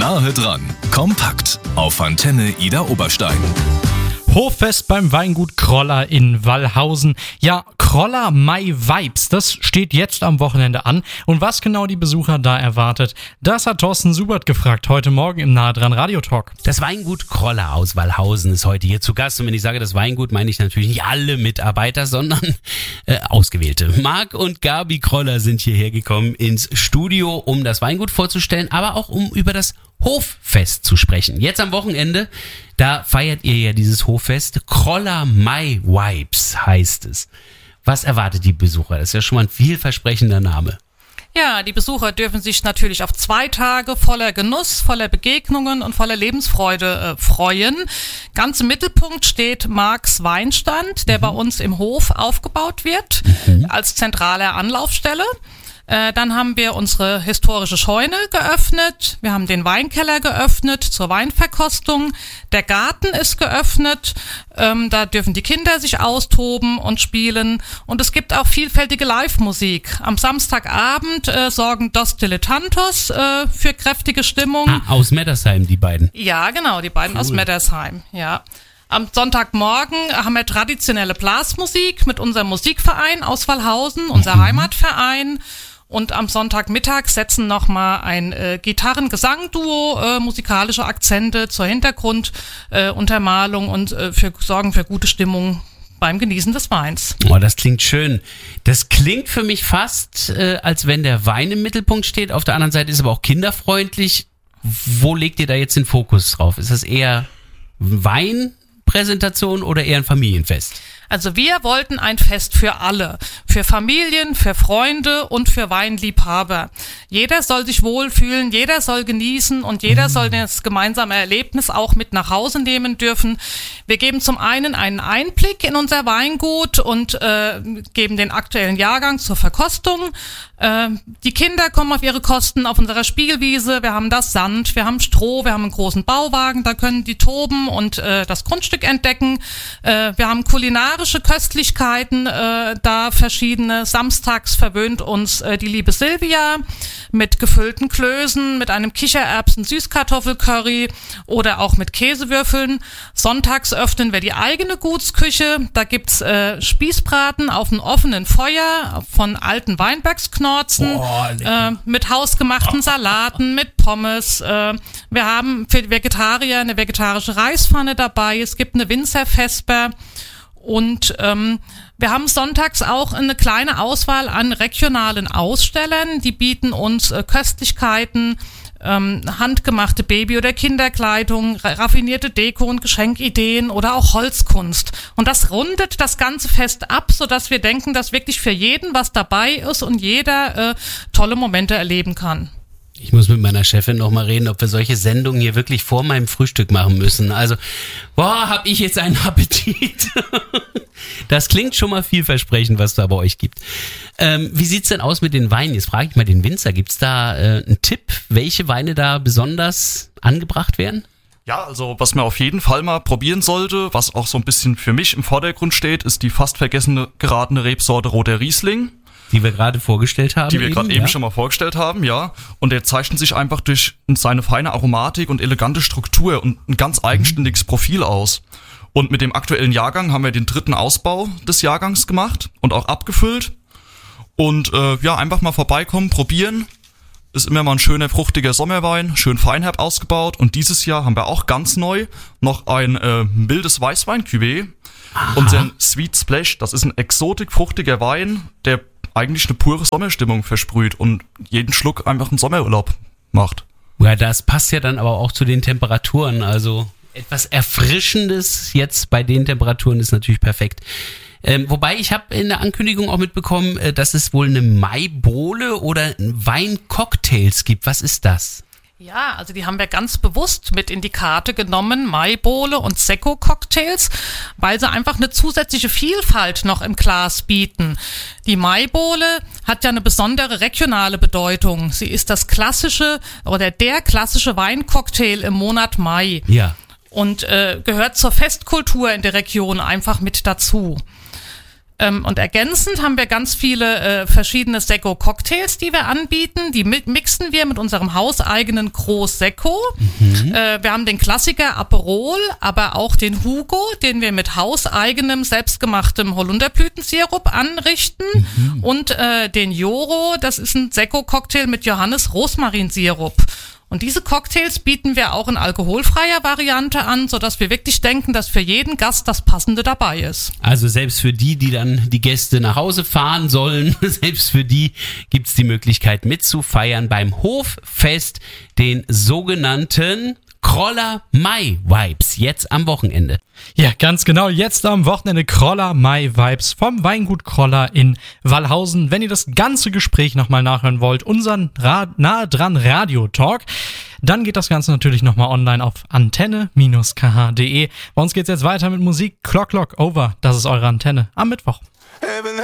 Nahe dran, kompakt auf Antenne Ida Oberstein. Hoffest beim Weingut Kroller in Wallhausen. Ja, Kroller My Vibes, das steht jetzt am Wochenende an. Und was genau die Besucher da erwartet, das hat Thorsten Subert gefragt, heute Morgen im Nahe dran Radiotalk. Das Weingut Kroller aus Wallhausen ist heute hier zu Gast. Und wenn ich sage das Weingut, meine ich natürlich nicht alle Mitarbeiter, sondern ausgewählte. Marc und Gabi Kroller sind hierher gekommen ins Studio, um das Weingut vorzustellen, aber auch um über das Hoffest zu sprechen. Jetzt am Wochenende, da feiert ihr ja dieses Hoffest. Kroller My Vibes heißt es. Was erwartet die Besucher? Das ist ja schon mal ein vielversprechender Name. Ja, die Besucher dürfen sich natürlich auf 2 Tage voller Genuss, voller Begegnungen und voller Lebensfreude freuen. Ganz im Mittelpunkt steht Marcs Weinstand, der bei uns im Hof aufgebaut wird, als zentrale Anlaufstelle. Dann haben wir unsere historische Scheune geöffnet, wir haben den Weinkeller geöffnet zur Weinverkostung, der Garten ist geöffnet, da dürfen die Kinder sich austoben und spielen und es gibt auch vielfältige Live-Musik. Am Samstagabend sorgen Dos Dilettantos für kräftige Stimmung. Aus Meddersheim, die beiden. Ja, genau, die beiden aus Meddersheim, ja. Am Sonntagmorgen haben wir traditionelle Blasmusik mit unserem Musikverein aus Wallhausen, unser Heimatverein. Und am Sonntagmittag setzen nochmal ein Gitarren-Gesang-Duo musikalische Akzente zur Hintergrunduntermalung und sorgen für gute Stimmung beim Genießen des Weins. Oh, das klingt schön. Das klingt für mich fast, als wenn der Wein im Mittelpunkt steht. Auf der anderen Seite ist es aber auch kinderfreundlich. Wo legt ihr da jetzt den Fokus drauf? Ist das eher Weinpräsentation oder eher ein Familienfest? Also wir wollten ein Fest für alle, für Familien, für Freunde und für Weinliebhaber. Jeder soll sich wohlfühlen, jeder soll genießen und jeder soll das gemeinsame Erlebnis auch mit nach Hause nehmen dürfen. Wir geben zum einen einen Einblick in unser Weingut und geben den aktuellen Jahrgang zur Verkostung. Die Kinder kommen auf ihre Kosten auf unserer Spielwiese. Wir haben das Sand, wir haben Stroh, wir haben einen großen Bauwagen, da können die toben und das Grundstück entdecken. Wir haben kulinarische Köstlichkeiten, da verschiedene. Samstags verwöhnt uns die liebe Silvia mit gefüllten Klößen, mit einem Kichererbsen-Süßkartoffelcurry oder auch mit Käsewürfeln. Sonntags öffnen wir die eigene Gutsküche. Da gibt's Spießbraten auf einem offenen Feuer von alten Weinbergsknorzen, mit hausgemachten Salaten, mit Pommes. Wir haben für die Vegetarier eine vegetarische Reispfanne dabei. Es gibt eine Winzervesper. Und wir haben sonntags auch eine kleine Auswahl an regionalen Ausstellern. Die bieten uns Köstlichkeiten, handgemachte Baby- oder Kinderkleidung, raffinierte Deko- und Geschenkideen oder auch Holzkunst. Und das rundet das ganze Fest ab, sodass wir denken, dass wirklich für jeden was dabei ist und jeder tolle Momente erleben kann. Ich muss mit meiner Chefin noch mal reden, ob wir solche Sendungen hier wirklich vor meinem Frühstück machen müssen. Also, hab ich jetzt einen Appetit. Das klingt schon mal vielversprechend, was da bei euch gibt. Wie sieht's denn aus mit den Weinen? Jetzt frage ich mal den Winzer. Gibt's da einen Tipp, welche Weine da besonders angebracht werden? Ja, also was man auf jeden Fall mal probieren sollte, was auch so ein bisschen für mich im Vordergrund steht, ist die fast vergessene geratene Rebsorte Roter Riesling. Die wir gerade vorgestellt haben. Die wir gerade eben schon mal vorgestellt haben, ja. Und der zeichnet sich einfach durch seine feine Aromatik und elegante Struktur und ein ganz eigenständiges Profil aus. Und mit dem aktuellen Jahrgang haben wir den 3. Ausbau des Jahrgangs gemacht und auch abgefüllt. Und einfach mal vorbeikommen, probieren. Ist immer mal ein schöner, fruchtiger Sommerwein, schön feinherb ausgebaut. Und dieses Jahr haben wir auch ganz neu noch ein mildes Weißwein-Cuvée. Unseren Sweet Splash, das ist ein exotik-fruchtiger Wein, der eigentlich eine pure Sommerstimmung versprüht und jeden Schluck einfach einen Sommerurlaub macht. Ja, das passt ja dann aber auch zu den Temperaturen, also etwas Erfrischendes jetzt bei den Temperaturen ist natürlich perfekt. Wobei ich habe in der Ankündigung auch mitbekommen, dass es wohl eine Maibowle oder Weincocktails gibt. Was ist das? Ja, also die haben wir ganz bewusst mit in die Karte genommen, Maibowle und Sekko-Cocktails, weil sie einfach eine zusätzliche Vielfalt noch im Glas bieten. Die Maibowle hat ja eine besondere regionale Bedeutung. Sie ist das klassische oder der klassische Weincocktail im Monat Mai. Ja. Und gehört zur Festkultur in der Region einfach mit dazu. Und ergänzend haben wir ganz viele verschiedene Sekko-Cocktails, die wir anbieten. Die mixen wir mit unserem hauseigenen Gros Sekko. Wir haben den Klassiker Aperol, aber auch den Hugo, den wir mit hauseigenem, selbstgemachtem Holunderblütensirup anrichten. Und den Joro, das ist ein Sekko-Cocktail mit Johannes-Rosmarinsirup. Und diese Cocktails bieten wir auch in alkoholfreier Variante an, sodass wir wirklich denken, dass für jeden Gast das Passende dabei ist. Also selbst für die dann die Gäste nach Hause fahren sollen, selbst für die gibt's die Möglichkeit mitzufeiern beim Hoffest, den sogenannten Kroller Mai Vibes, jetzt am Wochenende. Ja, ganz genau, jetzt am Wochenende Kroller Mai Vibes vom Weingut Kroller in Wallhausen. Wenn ihr das ganze Gespräch nochmal nachhören wollt, unseren Nahe dran Radio Talk, dann geht das Ganze natürlich nochmal online auf antenne-kh.de. Bei uns geht's jetzt weiter mit Musik. Clock Over, das ist eure Antenne am Mittwoch.